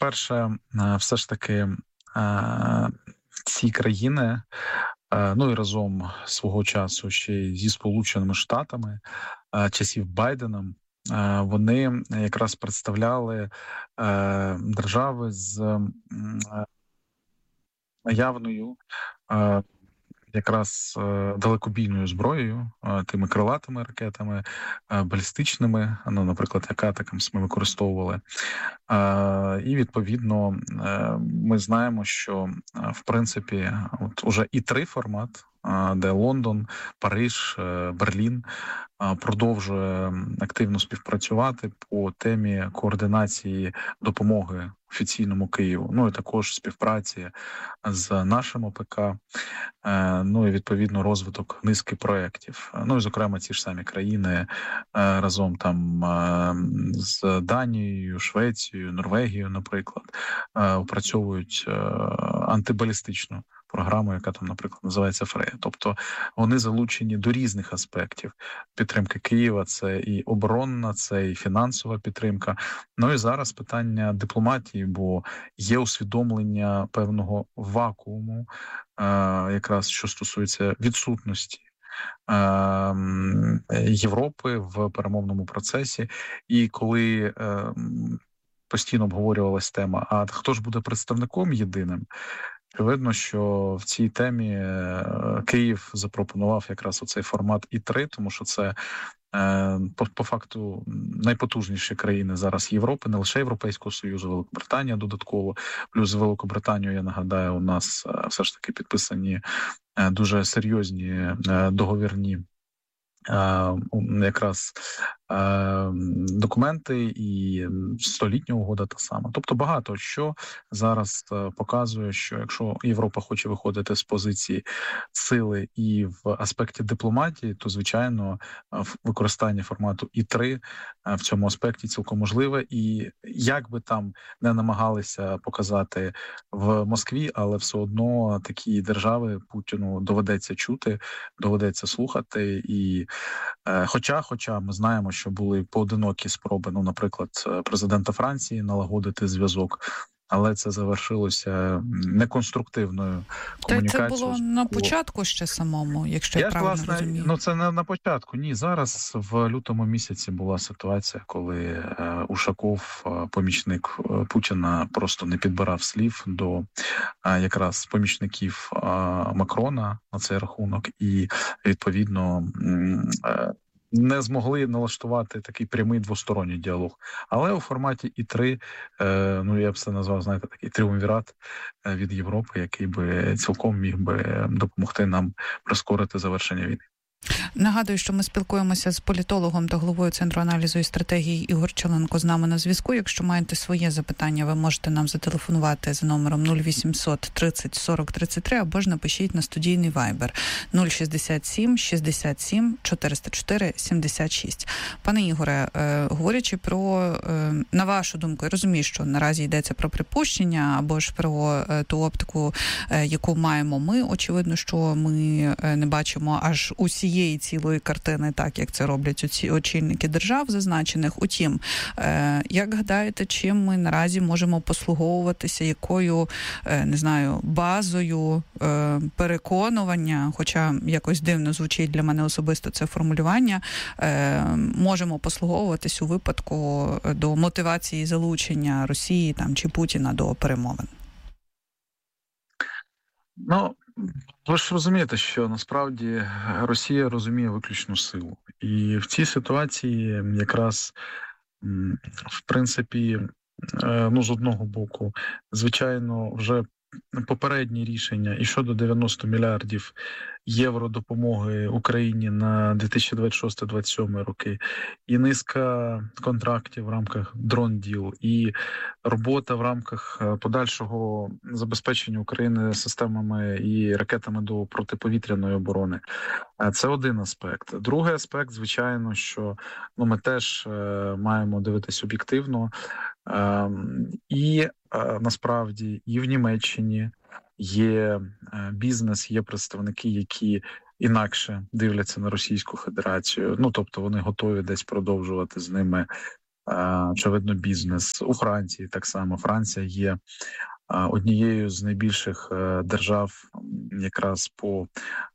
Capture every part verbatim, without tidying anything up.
по-перше, все ж таки ці країни, ну і разом свого часу ще й зі Сполученими Штатами, часів Байдена, вони якраз представляли держави з наявною якраз далекобійною зброєю, тими крилатими ракетами, балістичними, ну, наприклад, як атакамс ми використовували. І, відповідно, ми знаємо, що, в принципі, от уже і три формат, де Лондон, Париж, Берлін продовжує активно співпрацювати по темі координації допомоги офіційному Києву, ну і також співпраці з нашим ОПК, ну і відповідно розвиток низки проєктів. Ну і зокрема ці ж самі країни разом там з Данією, Швецією, Норвегією, наприклад, опрацьовують антибалістичну програму, яка там, наприклад, називається Фрея. Тобто вони залучені до різних аспектів підтримки Києва. Це і оборонна, це і фінансова підтримка. Ну і зараз питання дипломатії, бо є усвідомлення певного вакууму, якраз що стосується відсутності Європи в перемовному процесі. І коли постійно обговорювалась тема, а хто ж буде представником єдиним, очевидно, що в цій темі Київ запропонував якраз оцей формат І три, тому що це по, по факту найпотужніші країни зараз Європи, не лише Європейського Союзу, Великобританія додатково, плюс з Великобританією, я нагадаю, у нас все ж таки підписані дуже серйозні договірні якраз документи, і столітня угода та сама. Тобто багато що зараз показує, що якщо Європа хоче виходити з позиції сили і в аспекті дипломатії, то, звичайно, використання формату І три в цьому аспекті цілком можливе. І як би там не намагалися показати в Москві, але все одно такі держави Путіну доведеться чути, доведеться слухати. І хоча, хоча ми знаємо, що були поодинокі спроби, ну, наприклад, президента Франції налагодити зв'язок, але це завершилося неконструктивною комунікацією. Та це було на початку ще самому, якщо я, я правильно власне, розумію. Ну, це не на початку. Ні, зараз в лютому місяці була ситуація, коли Ушаков, помічник Путіна, просто не підбирав слів до якраз помічників Макрона на цей рахунок, і, відповідно, не змогли налаштувати такий прямий двосторонній діалог. Але у форматі І три, ну я б це назвав, знаєте, такий тріумвірат від Європи, який би цілком міг би допомогти нам прискорити завершення війни. Нагадую, що ми спілкуємося з політологом та головою Центру аналізу і стратегії Ігор Челенко з нами на зв'язку. Якщо маєте своє запитання, ви можете нам зателефонувати за номером нуль вісімсот тридцять сорок тридцять три або ж напишіть на студійний вайбер нуль шістдесят сім шістдесят сім чотириста чотири сімдесят шість. Пане Ігоре, е, говорячи про, е, на вашу думку, я розумію, що наразі йдеться про припущення або ж про е, ту оптику, е, яку маємо ми. Очевидно, що ми е, не бачимо аж усі є цілої картини, так як це роблять ці очільники держав зазначених. Утім, е, як гадаєте, чим ми наразі можемо послуговуватися, якою, е, не знаю, базою е, переконування, хоча якось дивно звучить для мене особисто це формулювання, е, можемо послуговуватись у випадку до мотивації залучення Росії там чи Путіна до перемовин? Ну, ви ж розумієте, що насправді Росія розуміє виключну силу. І в цій ситуації якраз, в принципі, ну, з одного боку, звичайно, вже попередні рішення і щодо дев'яносто мільярдів євро допомоги Україні на дві тисячі двадцять шостий - двадцять сьомий роки, і низка контрактів в рамках Drone Deal, і робота в рамках подальшого забезпечення України системами і ракетами до протиповітряної оборони. Це один аспект. Другий аспект, звичайно, що ну, ми теж маємо дивитись об'єктивно. І насправді і в Німеччині є бізнес, є представники, які інакше дивляться на Російську Федерацію. Ну, тобто вони готові десь продовжувати з ними очевидно, бізнес. У Франції так само. Франція є однією з найбільших держав якраз по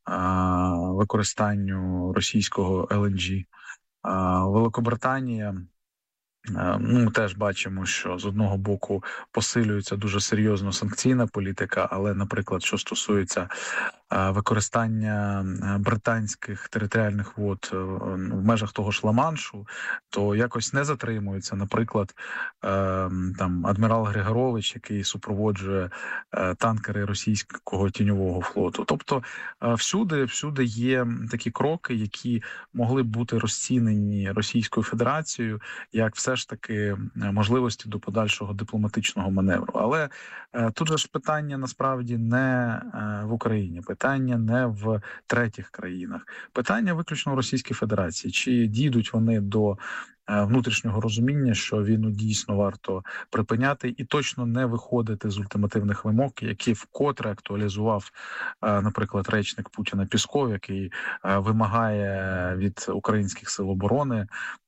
використанню російського ел ен джі. Великобританія, ну, ми теж бачимо, що з одного боку посилюється дуже серйозно санкційна політика, але, наприклад, що стосується використання британських територіальних вод в межах того ж Ла-Маншу, то якось не затримується. Наприклад, там адмірал Григорович, який супроводжує танкери російського тіньового флоту. Тобто всюди, всюди є такі кроки, які могли б бути розцінені Російською Федерацією як все ж таки можливості до подальшого дипломатичного маневру. Але тут же ж питання насправді не в Україні. Питання не в третіх країнах. Питання виключно в Російській Федерації. Чи дійдуть вони до внутрішнього розуміння, що війну дійсно варто припиняти і точно не виходити з ультимативних вимог, які вкотре актуалізував, наприклад, речник Путіна Пісков, який вимагає від українських сил оборони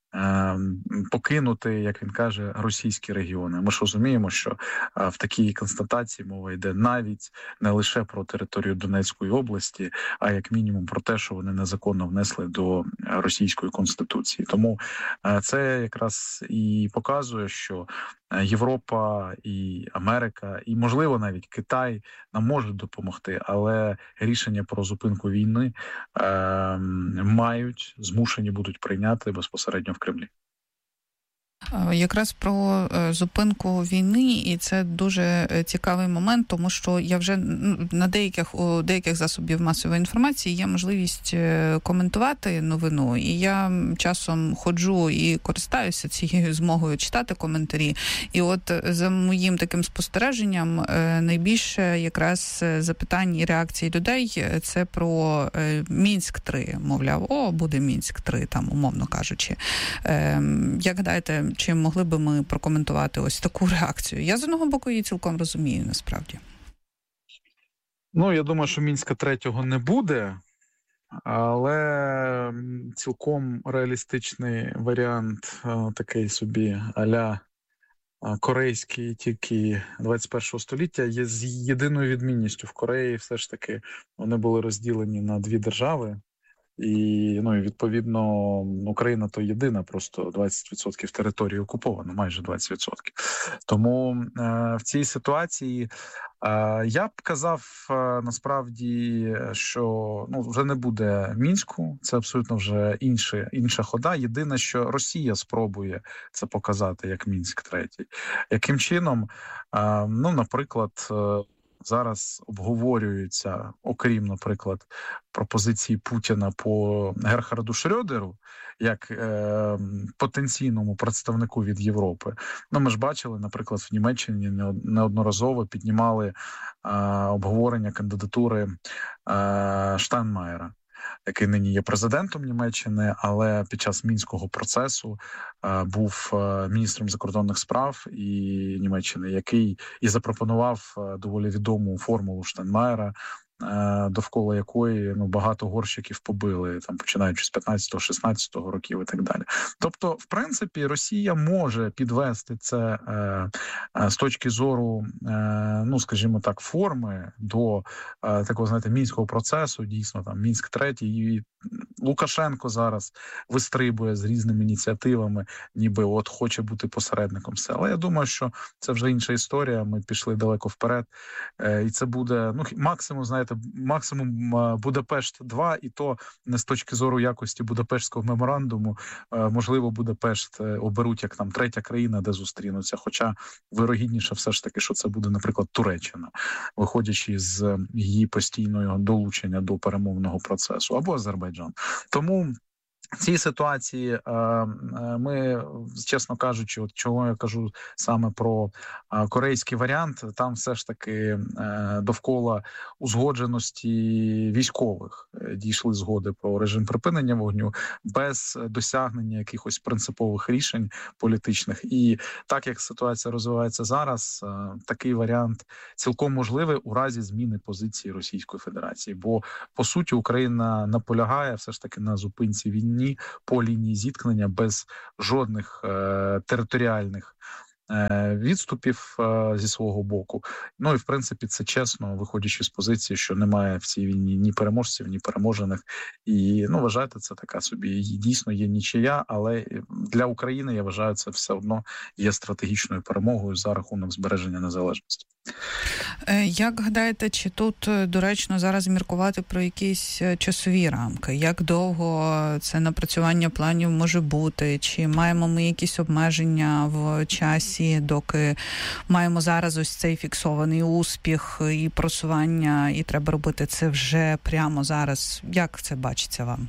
покинути, як він каже, російські регіони. Ми ж розуміємо, що в такій констатації мова йде навіть не лише про територію Донецької області, а як мінімум про те, що вони незаконно внесли до російської конституції. Тому це якраз і показує, що Європа і Америка, і, можливо, навіть Китай нам можуть допомогти, але рішення про зупинку війни е, мають, змушені будуть прийняти безпосередньо в Кремлі. Якраз про зупинку війни, і це дуже цікавий момент, тому що я вже на деяких у деяких засобів масової інформації є можливість коментувати новину, і я часом ходжу і користаюся цією змогою читати коментарі. І от за моїм таким спостереженням найбільше якраз запитань і реакцій людей це про Мінськ три, мовляв, о, буде Мінськ три, там, умовно кажучи. Як гадаєте, чи могли би ми прокоментувати ось таку реакцію? Я з одного боку її цілком розумію, насправді. Ну, я думаю, що Мінська третього не буде, але цілком реалістичний варіант такий собі а-ля корейський, тільки двадцять першого століття, є з єдиною відмінністю. В Кореї все ж таки вони були розділені на дві держави. І, ну, і відповідно, Україна то єдина, просто двадцять відсотків території окуповано, майже двадцять відсотків. Тому е, в цій ситуації е, я б казав е, насправді, що ну, вже не буде Мінську, це абсолютно вже інше, інша хода. Єдине, що Росія спробує це показати як Мінськ третій. Яким чином? Е, ну, наприклад, е, зараз обговорюються, окрім, наприклад, пропозиції Путіна по Герхарду Шрёдеру, як е, потенційному представнику від Європи. Ну, ми ж бачили, наприклад, в Німеччині неодноразово піднімали е, обговорення кандидатури е, Штайнмаєра, який нині є президентом Німеччини, але під час Мінського процесу е, був е, міністром закордонних справ і Німеччини, який і запропонував е, доволі відому формулу Штайнмаєра, е, довкола якої ну багато горщиків побили, там починаючи з п'ятнадцятого-шістнадцятого років і так далі. Тобто, в принципі, Росія може підвести це е, е, з точки зору, е, ну скажімо так, форми до е, такого, знаєте, мінського процесу. Дійсно, там Мінськ третій, і Лукашенко зараз вистрибує з різними ініціативами, ніби от хоче бути посередником все. Але я думаю, що це вже інша історія. Ми пішли далеко вперед, е, і це буде ну максимум, знаєте, максимум Будапешт два, і то не з точки зору якості Будапештського меморандуму. Е, можливо, Будапешт оберуть як там третя країна, де зустрінуться. Хоча вирогідніше все ж таки, що це буде, наприклад, Туреччина, виходячи з її постійного долучення до перемовного процесу, або Азербайджан. Тому в цій ситуації ми, чесно кажучи, от чого я кажу саме про корейський варіант, там все ж таки довкола узгодженості військових дійшли згоди про режим припинення вогню без досягнення якихось принципових рішень політичних. І так як ситуація розвивається зараз, такий варіант цілком можливий у разі зміни позиції Російської Федерації. Бо, по суті, Україна наполягає все ж таки на зупинці війни війні по лінії зіткнення без жодних е, територіальних відступів зі свого боку. Ну і в принципі це чесно, виходячи з позиції, що немає в цій війні ні переможців, ні переможених. І ну вважайте, це така собі дійсно є нічия, але для України, я вважаю, це все одно є стратегічною перемогою за рахунок збереження незалежності. Як гадаєте, чи тут доречно зараз міркувати про якісь часові рамки? Як довго це напрацювання планів може бути? Чи маємо ми якісь обмеження в часі, доки маємо зараз ось цей фіксований успіх і просування, і треба робити це вже прямо зараз? Як це бачиться вам?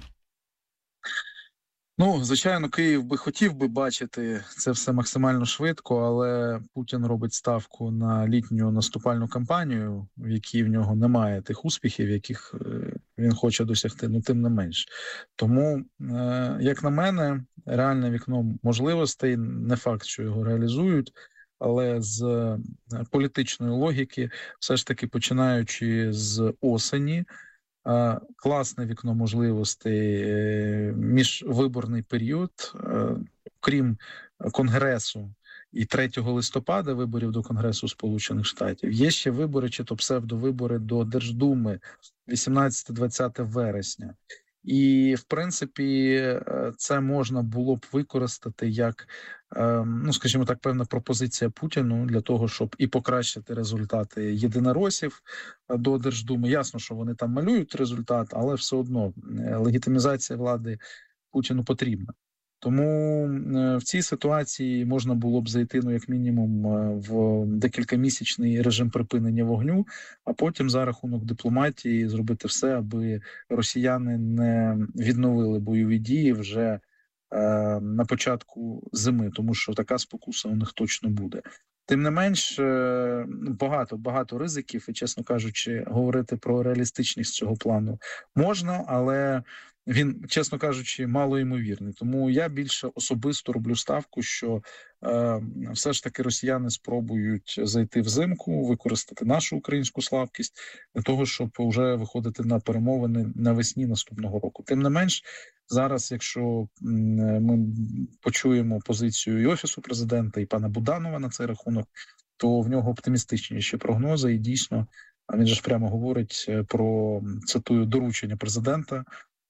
Ну, звичайно, Київ би хотів би бачити це все максимально швидко, але Путін робить ставку на літню наступальну кампанію, в якій в нього немає тих успіхів, яких він хоче досягти, ну тим не менш. Тому, як на мене, реальне вікно можливостей, не факт, що його реалізують, але з політичної логіки, все ж таки починаючи з осені, класне вікно можливостей, міжвиборний період, крім Конгресу і третього листопада, виборів до Конгресу Сполучених Штатів, є ще вибори, чи то псевдовибори до Держдуми вісімнадцяте-двадцяте вересня. І, в принципі, це можна було б використати як, ну, скажімо так, певна пропозиція Путіну для того, щоб і покращити результати єдиноросів до Держдуми. Ясно, що вони там малюють результат, але все одно легітимізація влади Путіну потрібна. Тому в цій ситуації можна було б зайти, ну, як мінімум, в декількамісячний режим припинення вогню, а потім за рахунок дипломатії зробити все, аби росіяни не відновили бойові дії вже е, на початку зими, тому що така спокуса у них точно буде. Тим не менш, багато, багато ризиків, і, чесно кажучи, говорити про реалістичність цього плану можна, але він, чесно кажучи, мало ймовірний. Тому я більше особисто роблю ставку, що е, все ж таки росіяни спробують зайти взимку, використати нашу українську слабкість для того, щоб вже виходити на перемовини навесні наступного року. Тим не менш, зараз, якщо ми почуємо позицію і Офісу президента, і пана Буданова на цей рахунок, то в нього оптимістичніші прогнози, і дійсно, він же ж прямо говорить про, цитую, доручення президента,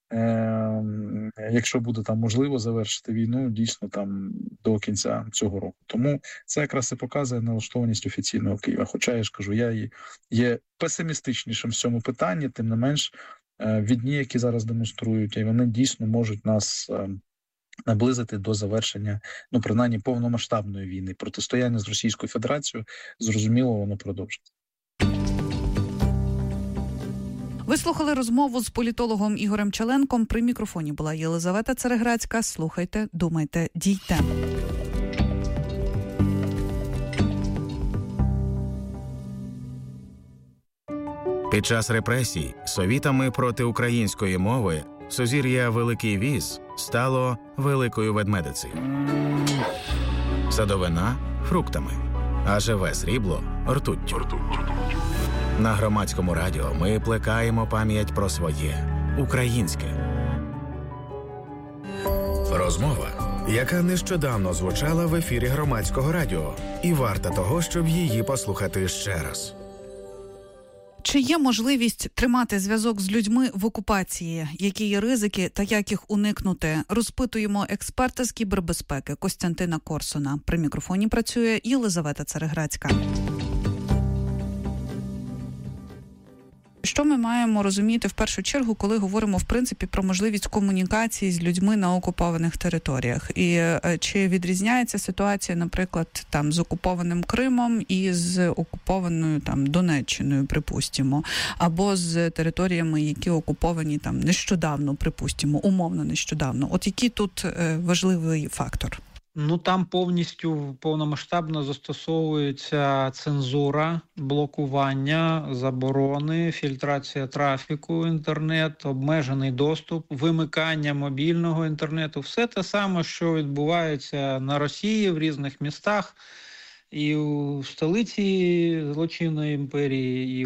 якщо буде там можливо завершити війну, дійсно там до кінця цього року. Тому це якраз і показує налаштованість офіційного Києва. Хоча, я ж кажу, я є песимістичнішим в цьому питанні, тим не менш, відні, які зараз демонструють, і вони дійсно можуть нас наблизити до завершення, ну, принаймні, повномасштабної війни. Протистояння з Російською Федерацією, зрозуміло, воно продовжиться. Ви слухали розмову з політологом Ігорем Челенком. При мікрофоні була Єлизавета Цереграцька. Слухайте, думайте, дійте. Під час репресій совітами проти української мови сузір'я Великий Віз стало Великою Ведмедицею. Садовина – фруктами, а живе срібло – ртуттю. На Громадському радіо ми плекаємо пам'ять про своє українське. Розмова, яка нещодавно звучала в ефірі Громадського радіо, і варта того, щоб її послухати ще раз. Чи є можливість тримати зв'язок з людьми в окупації? Які є ризики та як їх уникнути? Розпитуємо експерта з кібербезпеки Костянтина Корсуна. При мікрофоні працює Єлизавета Цереграцька. Що ми маємо розуміти в першу чергу, коли говоримо, в принципі, про можливість комунікації з людьми на окупованих територіях? І чи відрізняється ситуація, наприклад, там з окупованим Кримом і з окупованою там Донеччиною, припустимо, або з територіями, які окуповані там нещодавно, припустимо, умовно нещодавно? От який тут важливий фактор? Ну, там повністю повномасштабно застосовується цензура, блокування, заборони, фільтрація трафіку, інтернет, обмежений доступ, вимикання мобільного інтернету. Все те саме, що відбувається на Росії в різних містах, і у столиці злочинної імперії, і у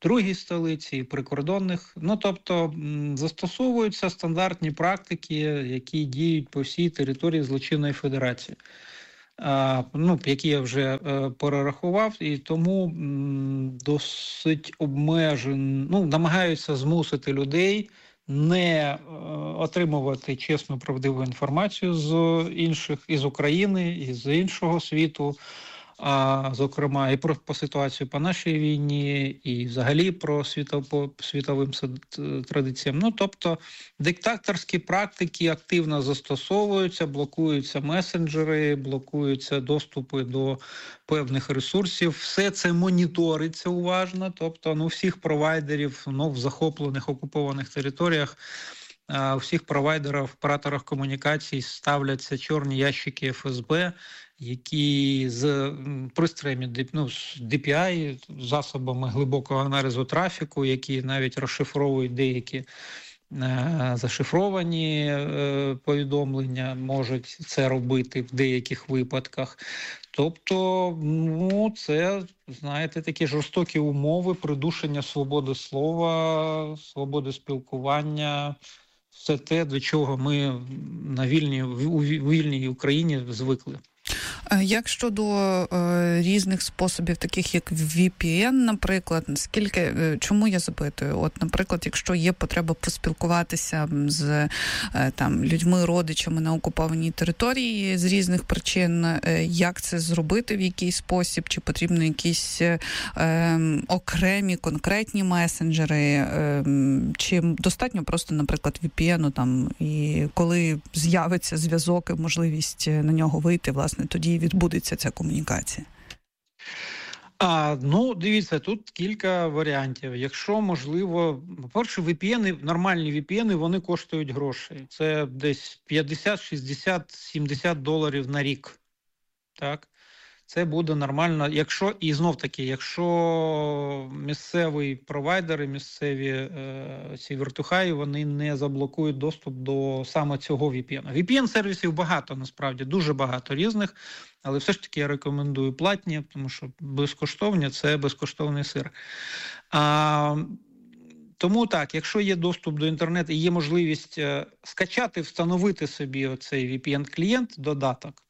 другій столиці, і прикордонних. Ну, тобто, застосовуються стандартні практики, які діють по всій території злочинної федерації. А, ну, які я вже е, перерахував, і тому м, досить обмежен, ну, намагаються змусити людей не е, отримувати чесну, правдиву інформацію з інших, із України, із іншого світу, а, зокрема, і про по ситуацію по нашій війні, і взагалі про світов, по світовим традиціям. Ну, тобто, диктаторські практики активно застосовуються, блокуються месенджери, блокуються доступи до певних ресурсів. Все це моніториться уважно, тобто, ну, всіх провайдерів, ну, в захоплених, окупованих територіях, у всіх провайдерів, операторах комунікацій ставляться чорні ящики еф ес бе, які з пристроями, ну, з ді пі ай, засобами глибокого аналізу трафіку, які навіть розшифровують деякі е, зашифровані е, повідомлення, можуть це робити в деяких випадках. Тобто, ну, це, знаєте, такі жорстокі умови придушення свободи слова, свободи спілкування. Все те, до чого ми на вільній, у вільній Україні звикли. Як щодо е, різних способів, таких як ві пі ен, наприклад, скільки, е, чому я запитую? От, наприклад, якщо є потреба поспілкуватися з е, там людьми, родичами на окупованій території з різних причин, е, як це зробити, в який спосіб, чи потрібно якісь е, окремі конкретні месенджери, е, чи достатньо просто, наприклад, ві пі ен, там, і коли з'явиться зв'язок і можливість на нього вийти, власне, тоді відбудеться ця комунікація? А, ну, дивіться, тут кілька варіантів. Якщо, можливо, по-перше, ві пі ен, нормальні ві пі ен, вони коштують грошей. Це десь п'ятдесят, шістдесят, сімдесят доларів на рік. Так? Це буде нормально. Якщо, і знов-таки, якщо місцеві провайдери, місцеві е, ці вертухаї, вони не заблокують доступ до саме цього ві пі ен. ві пі ен-сервісів багато, насправді, дуже багато різних, але все ж таки я рекомендую платні, тому що безкоштовні – це безкоштовний сир. А, тому так, якщо є доступ до інтернету і є можливість скачати, встановити собі оцей ві пі ен-клієнт, додаток,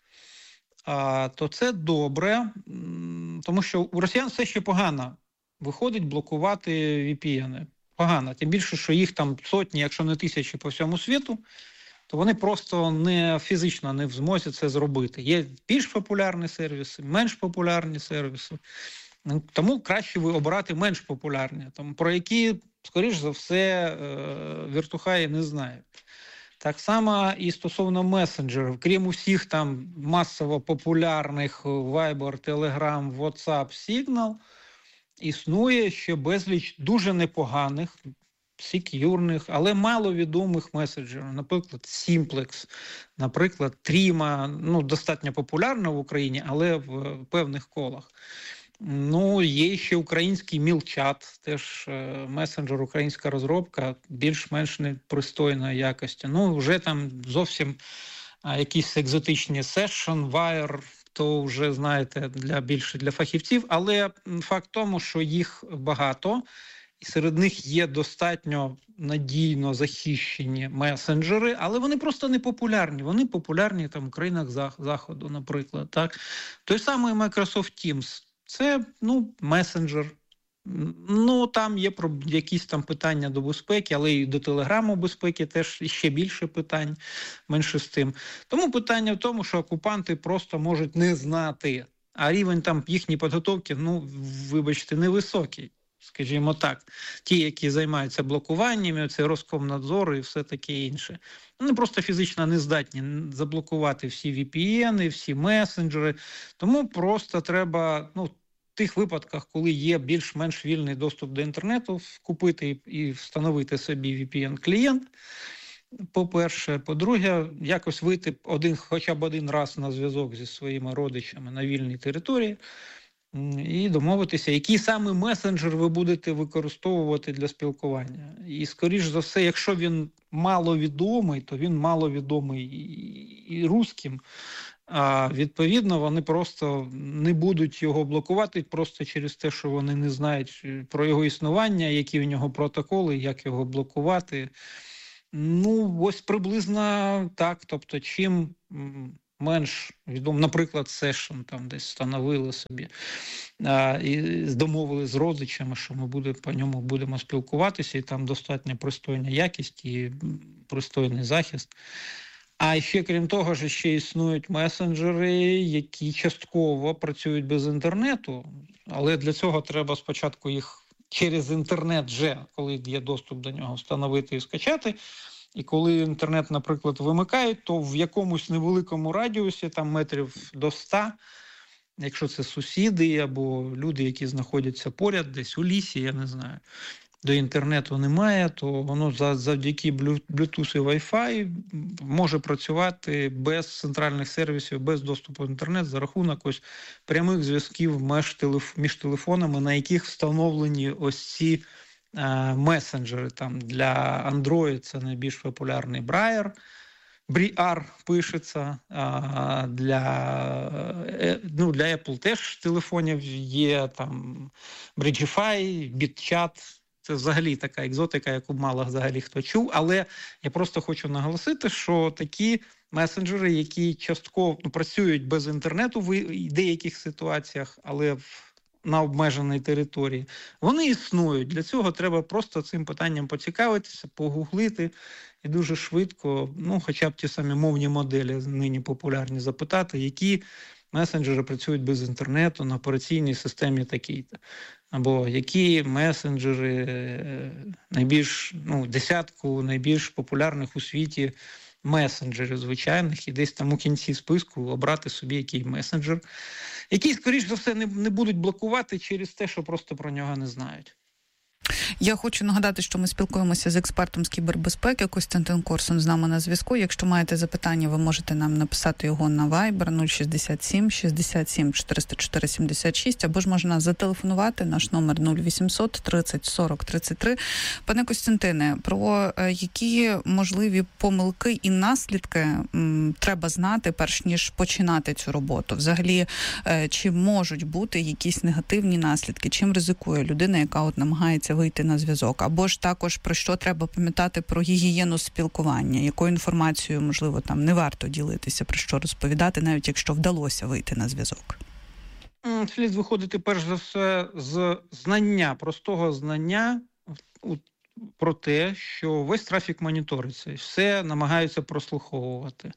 а, то це добре, тому що у росіян все ще погано виходить блокувати ві пі ен. Погано, тим більше, що їх там сотні, якщо не тисячі по всьому світу, то вони просто не фізично не в змозі це зробити. Є більш популярні сервіси, менш популярні сервіси. Тому краще ви обирати менш популярні, тому, про які, скоріш за все, віртухаї не знають. Так само і стосовно месенджерів. Крім усіх там масово популярних Viber, Telegram, WhatsApp, Signal, існує ще безліч дуже непоганих, сек'юрних, але маловідомих месенджерів. Наприклад, Simplex, наприклад, Trima, ну, достатньо популярна в Україні, але в певних колах. Ну, є ще український MailChat, теж е, месенджер, українська розробка, більш-менш непристойної якості. Ну, вже там зовсім а, якісь екзотичні Session, Wire, то вже, знаєте, для більше для фахівців. Але факт тому, що їх багато, і серед них є достатньо надійно захищені месенджери, але вони просто не популярні. Вони популярні там в країнах Заходу, наприклад. Так? Той самий Microsoft Teams. Це, ну, месенджер. Ну, там є якісь там питання до безпеки, але і до телеграму безпеки теж ще більше питань, менше з тим. Тому питання в тому, що окупанти просто можуть не знати, а рівень там їхньої підготовки, ну, вибачте, невисокий, скажімо так. Ті, які займаються блокуваннями, це Роскомнадзор і все таке інше. Вони просто фізично не здатні заблокувати всі ві пі ен, всі месенджери. Тому просто треба, ну, в тих випадках, коли є більш-менш вільний доступ до інтернету, купити і встановити собі ві пі ен-клієнт, по-перше. По-друге, якось вийти один, хоча б один раз на зв'язок зі своїми родичами на вільній території і домовитися, який саме месенджер ви будете використовувати для спілкування. І, скоріш за все, якщо він маловідомий, то він маловідомий і, і русским, А відповідно, вони просто не будуть його блокувати просто через те, що вони не знають про його існування, які в нього протоколи, як його блокувати. Ну, ось приблизно так. Тобто, чим менш відомо, наприклад, сешн там десь встановили собі а, і домовили з родичами, що ми буде, по ньому будемо спілкуватися, і там достатньо пристойна якість і пристойний захист. А ще, крім того, що ще існують месенджери, які частково працюють без інтернету, але для цього треба спочатку їх через інтернет вже, коли є доступ до нього, встановити і скачати. І коли інтернет, наприклад, вимикають, то в якомусь невеликому радіусі, там метрів до ста, якщо це сусіди або люди, які знаходяться поряд, десь у лісі, я не знаю, до інтернету немає, то воно завдяки Bluetooth і Wi-Fi може працювати без центральних сервісів, без доступу в інтернет за рахунок ось прямих зв'язків між телефонами, на яких встановлені ось ці е, месенджери. Там для Android це найбільш популярний Briar, Briar пишеться, а для, ну, для Apple теж телефонів є там Bridgefy, BitChat. Це взагалі така екзотика, яку мало взагалі хто чув. Але я просто хочу наголосити, що такі месенджери, які частково ну, працюють без інтернету в деяких ситуаціях, але в, на обмеженій території, вони існують. Для цього треба просто цим питанням поцікавитися, погуглити і дуже швидко, ну, хоча б ті самі мовні моделі нині популярні, запитати, які месенджери працюють без інтернету на операційній системі такій-то. Або які месенджери найбільш, ну, десятку найбільш популярних у світі месенджерів звичайних, і десь там у кінці списку обрати собі який месенджер, який, скоріш за все, не, не будуть блокувати через те, що просто про нього не знають. Я хочу нагадати, що ми спілкуємося з експертом з кібербезпеки. Костянтин Корсун з нами на зв'язку. Якщо маєте запитання, ви можете нам написати його на Viber нуль шістдесят сім шістдесят сім чотириста чотири сімдесят шість, або ж можна зателефонувати, наш номер нуль вісімсот тридцять сорок тридцять три. Пане Костянтине, про які можливі помилки і наслідки м, треба знати, перш ніж починати цю роботу? Взагалі, чи можуть бути якісь негативні наслідки? Чим ризикує людина, яка от намагається вийти на зв'язок? Або ж також про що треба пам'ятати про гігієну спілкування? Якою інформацією, можливо, там не варто ділитися, про що розповідати, навіть якщо вдалося вийти на зв'язок? Слід виходити, перш за все, з знання, простого знання про те, що весь трафік моніториться, все намагаються прослуховувати.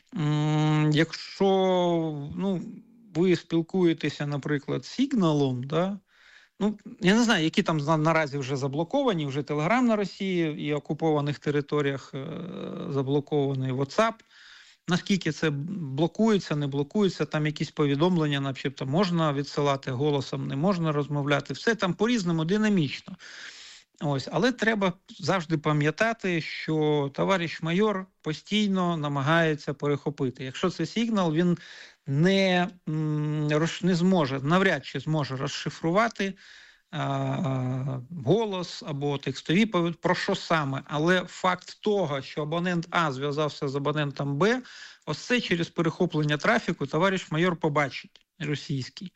Якщо, ну, ви спілкуєтеся, наприклад, сигналом, да, ну, я не знаю, які там наразі вже заблоковані, вже Telegram на Росії і окупованих територіях е- заблокований WhatsApp. Наскільки це блокується, не блокується, там якісь повідомлення, начебто можна відсилати голосом, не можна розмовляти. Все там по-різному, динамічно. Ось, але треба завжди пам'ятати, що товариш майор постійно намагається перехопити. Якщо це сигнал, він не, не зможе, навряд чи зможе розшифрувати а, голос або текстові повідомлення, про що саме. Але факт того, що абонент А зв'язався з абонентом Б, ось це через перехоплення трафіку товариш майор побачить російський.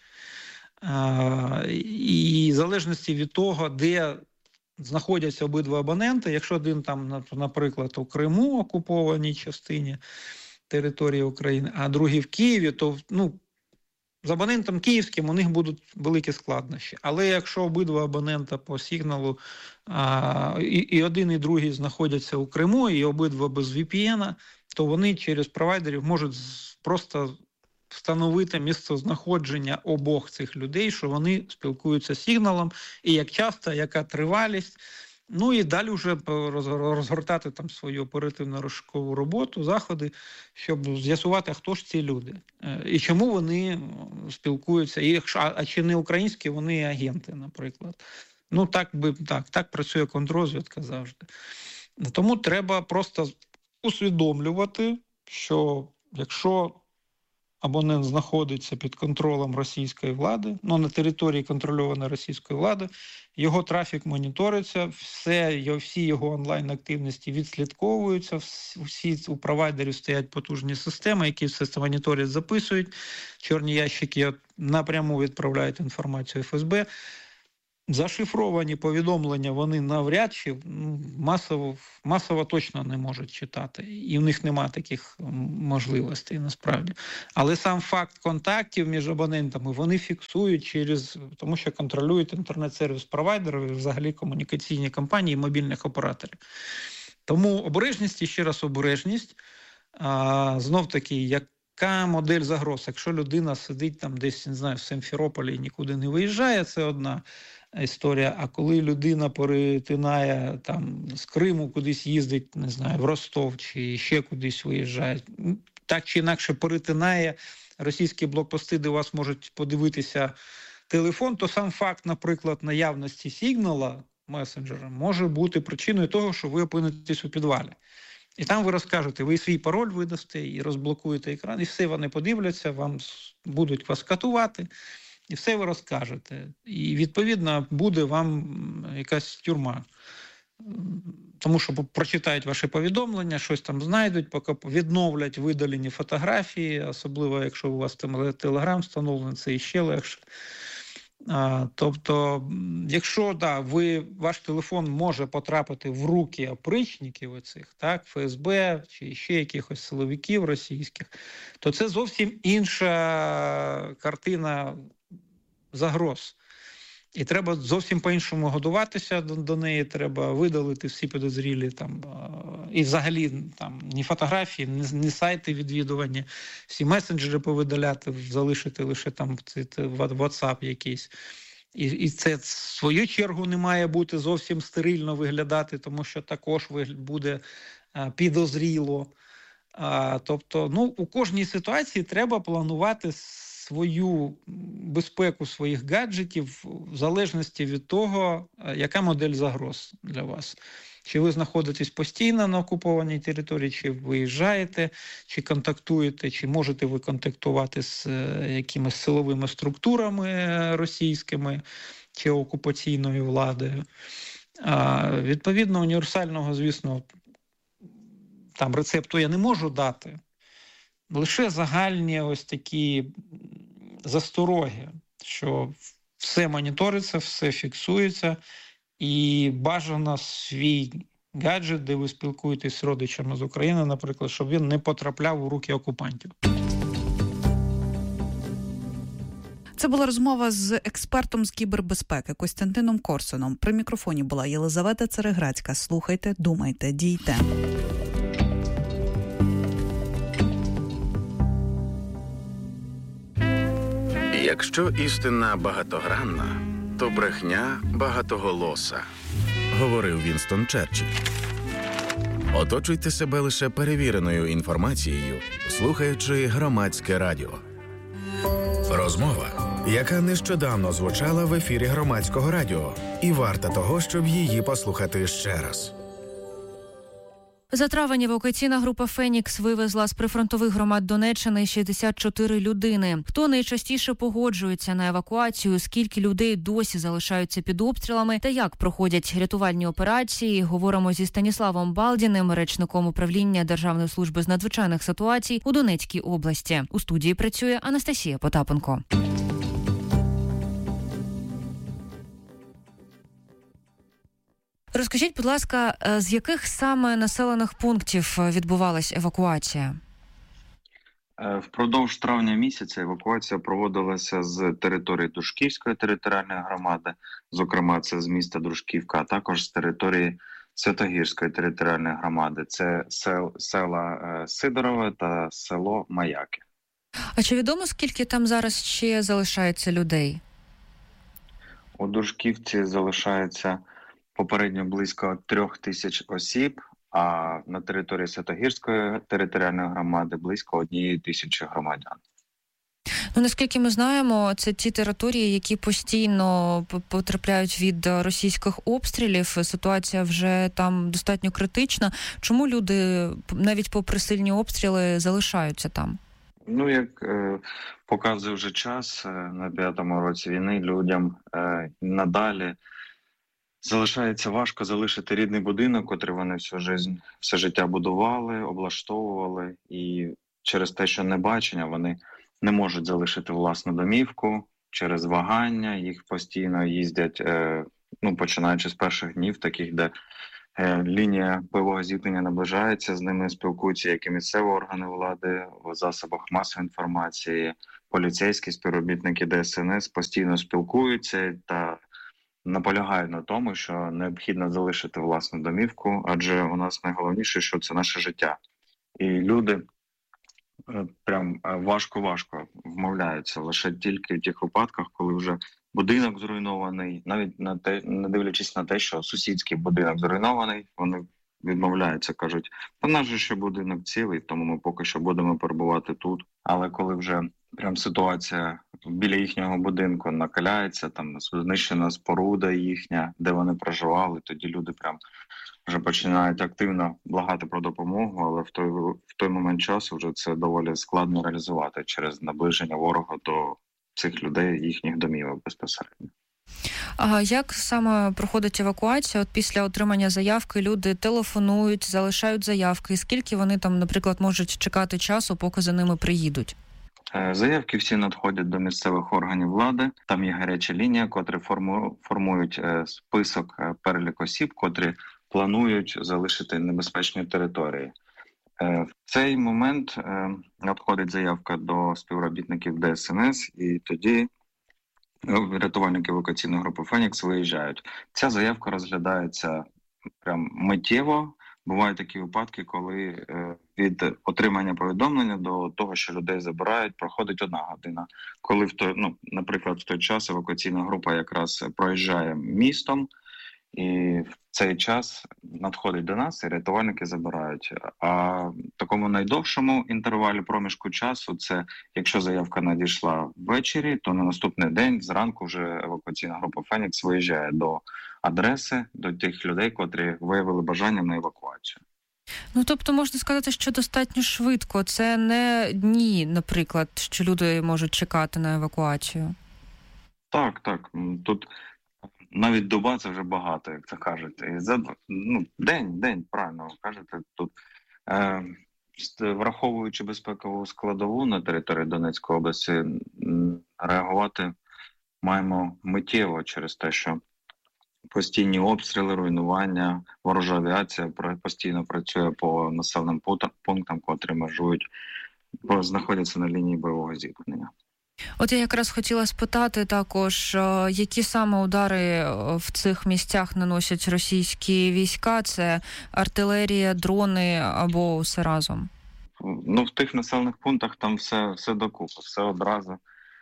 А, і в залежності від того, де знаходяться обидва абоненти, якщо один там, наприклад, у Криму, окупованій частині території України, а другий в Києві, то, ну, з абонентом київським у них будуть великі складнощі. Але якщо обидва абонента по сигналу, а, і, і один, і другий знаходяться у Криму, і обидва без ві пі ен, то вони через провайдерів можуть просто встановити місцезнаходження обох цих людей, що вони спілкуються сигналом, і як часто, яка тривалість. Ну і далі вже розгортати там свою оперативно-розшукову роботу, заходи, щоб з'ясувати, хто ж ці люди. І чому вони спілкуються, і якщо, а чи не українські вони агенти, наприклад. Ну так, би, так, так працює контррозвідка завжди. Тому треба просто усвідомлювати, що якщо абонент знаходиться під контролем російської влади, ну, на території контрольованої російською владою, його трафік моніториться, все, всі його онлайн-активності відслідковуються, всі у провайдерів стоять потужні системи, які все це моніторять, записують, чорні ящики напряму відправляють інформацію еф ес бе. Зашифровані повідомлення вони навряд чи масово, масово точно не можуть читати. І в них немає таких можливостей насправді. Але сам факт контактів між абонентами вони фіксують через, тому що контролюють інтернет-сервіс провайдерів і взагалі комунікаційні компанії мобільних операторів. Тому обережність і ще раз обережність. А, знов таки, як яка модель загроз? Якщо людина сидить там десь, не знаю, в Симферополі і нікуди не виїжджає, це одна історія. А коли людина перетинає там з Криму, кудись їздить, не знаю, в Ростов чи ще кудись виїжджає, так чи інакше перетинає російські блокпости, де у вас можуть подивитися телефон, то сам факт, наприклад, наявності сигнала месенджера може бути причиною того, що ви опинитесь у підвалі. І там ви розкажете, ви свій пароль видасте і розблокуєте екран, і все вони подивляться, вам будуть вас катувати, і все ви розкажете. І, відповідно, буде вам якась тюрма. Тому що прочитають ваші повідомлення, щось там знайдуть, поки відновлять видалені фотографії, особливо, якщо у вас там Телеграм встановлений, це іще легше. А, тобто, якщо да, ви, ваш телефон може потрапити в руки опричників оцих, так, еф ес бе чи ще якихось силовиків російських, то це зовсім інша картина загроз. І треба зовсім по-іншому годуватися до, до неї, треба видалити всі підозрілі там, і взагалі там ні фотографії, ні, ні сайти відвідування, всі месенджери повидаляти, залишити лише там WhatsApp якийсь. І, і це, в свою чергу, не має бути зовсім стерильно виглядати, тому що також буде а, підозріло. А, тобто, ну, у кожній ситуації треба планувати свою безпеку своїх гаджетів в залежності від того, яка модель загроз для вас. Чи ви знаходитесь постійно на окупованій території, чи виїжджаєте, чи контактуєте, чи можете ви контактувати з якимись силовими структурами російськими, чи окупаційною владою. А, відповідно, універсального, звісно, там рецепту я не можу дати. Лише загальні ось такі застороги, що все моніториться, все фіксується, і бажано свій гаджет, де ви спілкуєтесь з родичами з України, наприклад, щоб він не потрапляв у руки окупантів. Це була розмова з експертом з кібербезпеки Костянтином Корсуном. При мікрофоні була Єлизавета Цереграцька. Слухайте, думайте, дійте. Якщо істина багатогранна, то брехня багатоголоса, говорив Вінстон Черчилль. Оточуйте себе лише перевіреною інформацією, слухаючи Громадське радіо. Розмова, яка нещодавно звучала в ефірі Громадського радіо, і варта того, щоб її послухати ще раз. За травень евакуаційна група «Фенікс» вивезла з прифронтових громад Донеччини шістдесят чотири людини. Хто найчастіше погоджується на евакуацію, скільки людей досі залишаються під обстрілами та як проходять рятувальні операції, говоримо зі Станіславом Балдіним, речником управління Державної служби з надзвичайних ситуацій у Донецькій області. У студії працює Анастасія Потапенко. Розкажіть, будь ласка, з яких саме населених пунктів відбувалась евакуація? Впродовж травня місяця евакуація проводилася з території Дружківської територіальної громади, зокрема це з міста Дружківка, а також з території Святогірської територіальної громади. Це сел, села Сидорове та село Маяки. А чи відомо, скільки там зараз ще залишається людей? У Дружківці залишається попередньо близько трьох тисяч осіб, а на території Святогірської територіальної громади близько однієї тисячі громадян. Ну, наскільки ми знаємо, це ті території, які постійно потрапляють від російських обстрілів. Ситуація вже там достатньо критична. Чому люди, навіть попри сильні обстріли, залишаються там? Ну, як е, показує вже час, е, на п'ятому році війни людям е, надалі залишається важко залишити рідний будинок, котрий вони всю жизнь, все життя будували, облаштовували, і через те, що небачення, вони не можуть залишити власну домівку через вагання, їх постійно їздять, е, ну, починаючи з перших днів, таких, де е, лінія бойового зіткнення наближається, з ними спілкуються як і місцеві органи влади, в засобах масової інформації, поліцейські співробітники Де Ес Ен Ес постійно спілкуються та наполягають на тому, що необхідно залишити власну домівку, адже у нас найголовніше, що це наше життя. І люди е, прям е, важко-важко вмовляються лише тільки в тих випадках, коли вже будинок зруйнований, навіть на те, не дивлячись на те, що сусідський будинок зруйнований, вони відмовляються, кажуть, та наш же ще будинок цілий, тому ми поки що будемо перебувати тут. Але коли вже прям ситуація біля їхнього будинку накаляється, там знищена споруда їхня, де вони проживали, тоді люди прям вже починають активно благати про допомогу, але в той, в той момент часу вже це доволі складно реалізувати через наближення ворога до цих людей, їхніх домівок безпосередньо. А як саме проходить евакуація? От після отримання заявки люди телефонують, залишають заявки. І скільки вони там, наприклад, можуть чекати часу, поки за ними приїдуть? Заявки всі надходять до місцевих органів влади. Там є гаряча лінія, котрі форму, формують список, перелік осіб, котрі планують залишити небезпечні території. В цей момент надходить заявка до співробітників Де Ес Ен Ес, і тоді рятувальники евакуаційної групи «Фенікс» виїжджають. Ця заявка розглядається прям миттєво. Бувають такі випадки, коли від отримання повідомлення до того, що людей забирають, проходить одна година. Коли, в той, ну, наприклад, в той час евакуаційна група якраз проїжджає містом, і в цей час надходить до нас, і рятувальники забирають. А в такому найдовшому інтервалі проміжку часу, це якщо заявка надійшла ввечері, то на наступний день зранку вже евакуаційна група «Фенікс» виїжджає до адреси, до тих людей, котрі виявили бажання на евакуацію. Ну, тобто можна сказати, що достатньо швидко. Це не дні, наприклад, що люди можуть чекати на евакуацію. Так, так. Тут навіть доба – це вже багато, як це кажуть. І за, ну, день, день, правильно ви кажете. Тут, е, враховуючи безпекову складову на території Донецької області, реагувати маємо миттєво через те, що постійні обстріли, руйнування, ворожа авіація постійно працює по населеним пунктам, котрі межують, знаходяться на лінії бойового зіткнення. От я якраз хотіла спитати також, які саме удари в цих місцях наносять російські війська? Це артилерія, дрони або все разом? Ну, в тих населених пунктах там все, все докупи, все одразу.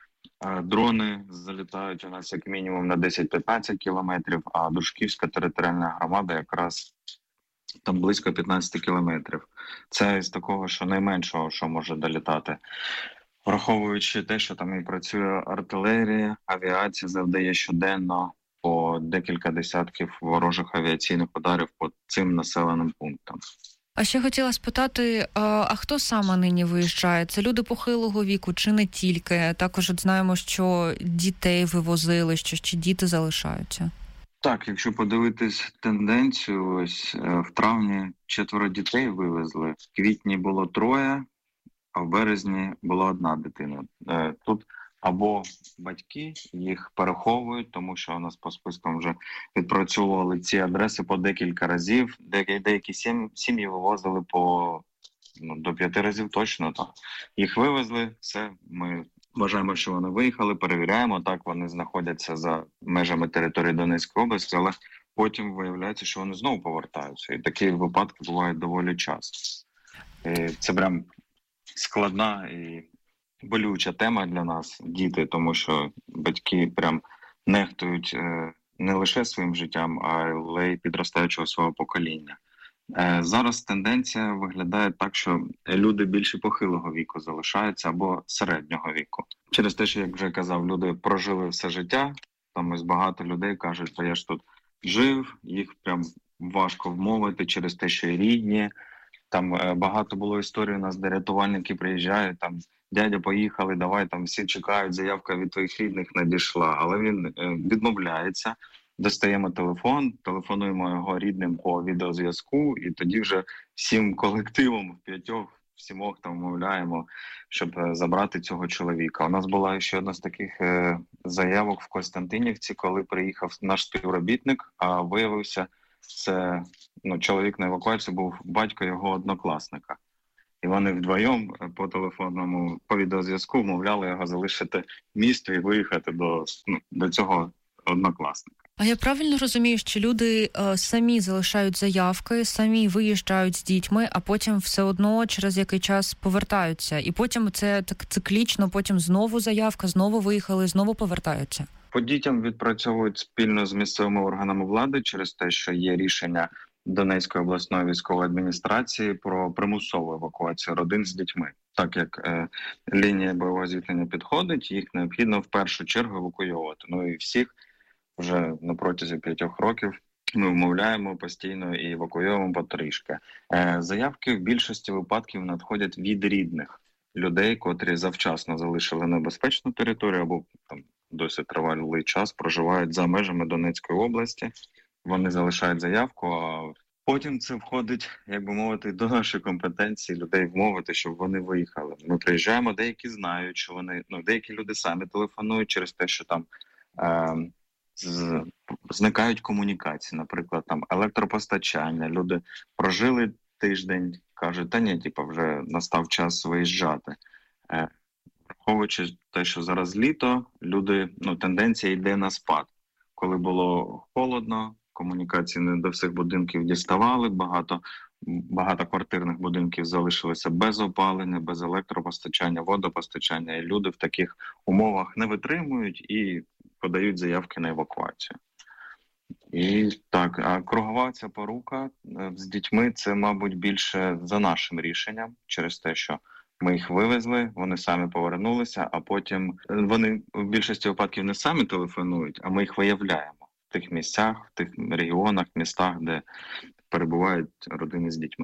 Дрони залітають у нас як мінімум на десять-п'ятнадцять кілометрів, а Дружківська територіальна громада якраз там близько п'ятнадцять кілометрів. Це з такого, що найменшого, що може долітати. Враховуючи те, що там і працює артилерія, авіація завдає щоденно по декілька десятків ворожих авіаційних ударів по цим населеним пунктам. А ще хотіла спитати, а хто саме нині виїжджає? Це люди похилого віку чи не тільки? Також от знаємо, що дітей вивозили, що ще діти залишаються. Так, якщо подивитись тенденцію, ось в травні четверо дітей вивезли, в квітні було троє, а в березні була одна дитина. Тут або батьки їх переховують, тому що у нас по спискам вже відпрацьовували ці адреси по декілька разів. Деякі сім'ї вивозили по ну, до п'яти разів точно. Так. Їх вивезли, все, ми вважаємо, що вони виїхали, перевіряємо, так вони знаходяться за межами території Донецької області, але потім виявляється, що вони знову повертаються. І такі випадки бувають доволі часто. І це прям складна і болюча тема для нас, діти, тому що батьки прям нехтують е, не лише своїм життям, але й підростаючого свого покоління. Е, зараз тенденція виглядає так, що люди більше похилого віку залишаються або середнього віку. Через те, що, як вже казав, люди прожили все життя, там ось багато людей кажуть, що я ж тут жив, їх прям важко вмовити через те, що і рідні. Там е, багато було історій у нас, де рятувальники приїжджають, там дядя, поїхали, давай, там всі чекають, заявка від твоїх рідних надійшла. Але він е, відмовляється, достаємо телефон, телефонуємо його рідним по відеозв'язку, і тоді вже всім колективом, в п'ятьох, в сімох там вмовляємо, щоб забрати цього чоловіка. У нас була ще одна з таких е, заявок в Костянтинівці, коли приїхав наш співробітник, а виявився, це ну, чоловік на евакуацію був батько його однокласника. І вони вдвоєм по телефонному, по відеозв'язку вмовляли його залишити місто і виїхати до, ну, до цього однокласника. А я правильно розумію, що люди е, самі залишають заявки, самі виїжджають з дітьми, а потім все одно через який час повертаються. І потім це так циклічно, потім знову заявка, знову виїхали, знову повертаються. По дітям відпрацьовують спільно з місцевими органами влади через те, що є рішення Донецької обласної військової адміністрації про примусову евакуацію родин з дітьми. Так як е, лінія бойового зіткнення підходить, їх необхідно в першу чергу евакуювати. Ну і всіх вже на протязі п'ятьох років ми вмовляємо постійно і евакуюємо потрішки. Е, заявки в більшості випадків надходять від рідних людей, котрі завчасно залишили небезпечну територію або там досить тривалий час проживають за межами Донецької області. Вони залишають заявку, а потім це входить, як би мовити, до нашої компетенції людей вмовити, щоб вони виїхали. Ми приїжджаємо, деякі знають, що вони, ну, деякі люди самі телефонують через те, що там е, з, зникають комунікації, наприклад, там електропостачання. Люди прожили тиждень, кажуть, та ні, типу, вже настав час виїжджати. Е, враховуючи те, що зараз літо, люди, ну, тенденція йде на спад. Коли було холодно, комунікації не до всіх будинків діставали, багато багатоквартирних будинків залишилися без опалення, без електропостачання, водопостачання, і люди в таких умовах не витримують і подають заявки на евакуацію. І так, а кругова ця порука з дітьми – це, мабуть, більше за нашим рішенням, через те, що ми їх вивезли, вони самі повернулися, а потім вони в більшості випадків не самі телефонують, а ми їх виявляємо в тих місцях, в тих регіонах, містах, де перебувають родини з дітьми.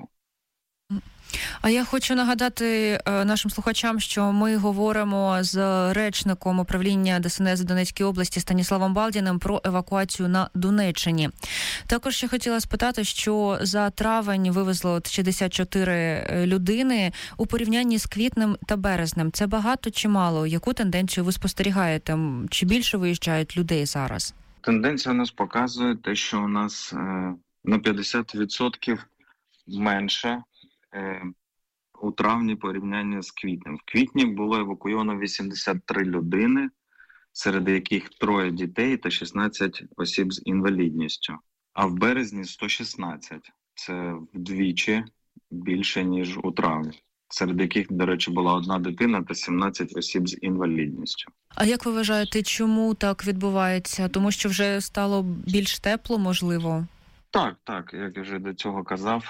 А я хочу нагадати нашим слухачам, що ми говоримо з речником управління ДСНС Донецької області Станіславом Балдіним про евакуацію на Донеччині. Також я хотіла спитати, що за травень вивезло шістдесят чотири людини у порівнянні з квітнем та березнем. Це багато чи мало? Яку тенденцію ви спостерігаєте? Чи більше виїжджають людей зараз? Тенденція у нас показує те, що у нас е, на п'ятдесят відсотків менше е, у травні порівняння з квітнем. В квітні було евакуйовано вісімдесят три людини, серед яких троє дітей та шістнадцять осіб з інвалідністю. А в березні сто шістнадцять. Це вдвічі більше, ніж у травні. Серед яких, до речі, була одна дитина та сімнадцять осіб з інвалідністю. А як ви вважаєте, чому так відбувається? Тому що вже стало більш тепло, можливо? Так, так, як я вже до цього казав.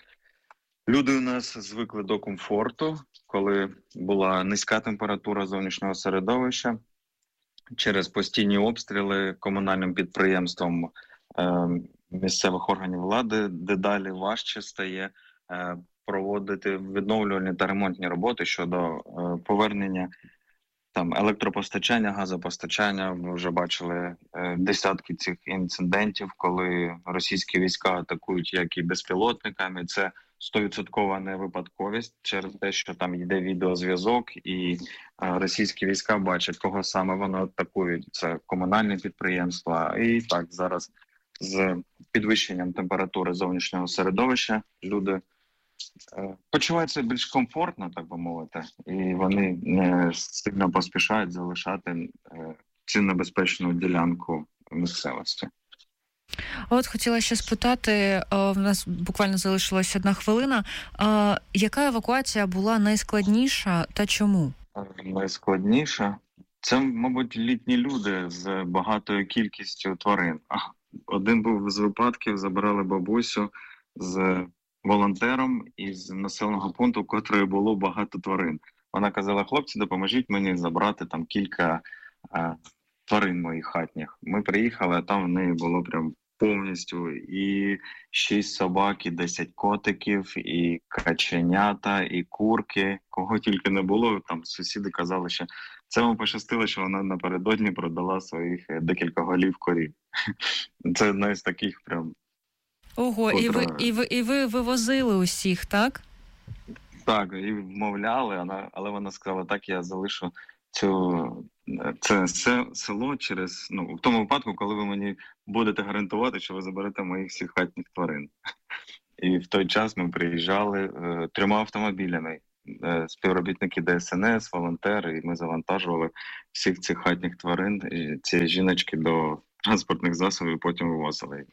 Люди у нас звикли до комфорту, коли була низька температура зовнішнього середовища. Через постійні обстріли комунальним підприємством місцевих органів влади дедалі важче стає проводити відновлювальні та ремонтні роботи щодо е, повернення там електропостачання, газопостачання. Ми вже бачили е, десятки цих інцидентів, коли російські війська атакують як і безпілотниками. Це сто відсотків не випадковість через те, що там йде відеозв'язок, і е, російські війська бачать, кого саме вони атакують. Це комунальні підприємства. І так зараз з підвищенням температури зовнішнього середовища люди почуваються більш комфортно, так би мовити, і вони не сильно поспішають залишати цю небезпечну ділянку місцевості. От хотіла ще спитати, в нас буквально залишилась одна хвилина, яка евакуація була найскладніша та чому? Найскладніша? Це, мабуть, літні люди з багатою кількістю тварин. Один був з випадків, забирали бабусю з волонтером із населеного пункту, в котрої було багато тварин. Вона казала: хлопці, допоможіть мені забрати там кілька а, тварин моїх хатніх. Ми приїхали, а там в неї було прям повністю. І шість собак, і десять котиків, і каченята, і курки. Кого тільки не було, там сусіди казали, що це вам пощастило, що вона напередодні продала своїх декілька голів корів. Це одна з таких прям... Ого, котра... і, ви, і, ви, і ви вивозили усіх, так? Так, і вмовляли, але вона сказала, так, я залишу цю... це село через, ну, в тому випадку, коли ви мені будете гарантувати, що ви заберете моїх всіх хатніх тварин. І в той час ми приїжджали е, трьома автомобілями. Е, співробітники Де Ес Ен Ес, волонтери, і ми завантажували всіх цих хатніх тварин, і ці жіночки до транспортних засобів, і потім вивозили їх.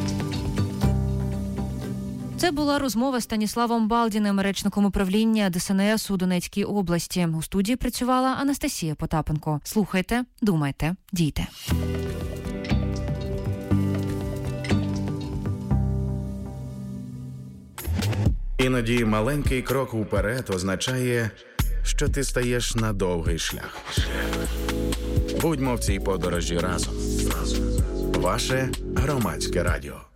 Це була розмова з Станіславом Балдіним, речником управління Де Ес Ен Ес у Донецькій області. У студії працювала Анастасія Потапенко. Слухайте, думайте, дійте. Іноді маленький крок уперед означає, що ти стаєш на довгий шлях. Будьмо в цій подорожі разом. Ваше Громадське радіо.